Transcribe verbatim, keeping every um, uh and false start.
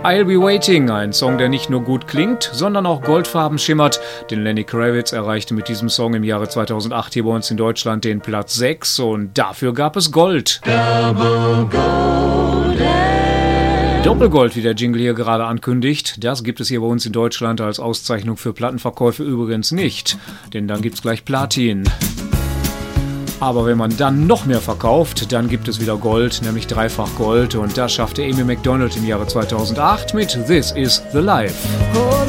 I'll Be Waiting, ein Song, der nicht nur gut klingt, sondern auch goldfarben schimmert, denn Lenny Kravitz erreichte mit diesem Song im Jahre zweitausendacht hier bei uns in Deutschland den Platz sechs und dafür gab es Gold. Double Golden. Doppelgold, wie der Jingle hier gerade ankündigt, das gibt es hier bei uns in Deutschland als Auszeichnung für Plattenverkäufe übrigens nicht, denn dann gibt's gleich Platin. Aber wenn man dann noch mehr verkauft, dann gibt es wieder Gold, nämlich dreifach Gold. Und das schaffte Amy Macdonald im Jahre zweitausendacht mit This Is The Life.